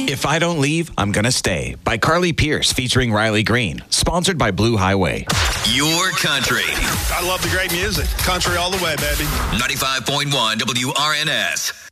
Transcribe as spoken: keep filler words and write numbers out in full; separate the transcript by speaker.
Speaker 1: If I Don't Leave, I'm Gonna Stay by Carly Pierce featuring Riley Green. Sponsored by Blue Highway.
Speaker 2: Your country.
Speaker 3: I love the great music. Country all the way, baby.
Speaker 2: ninety-five point one W R N S.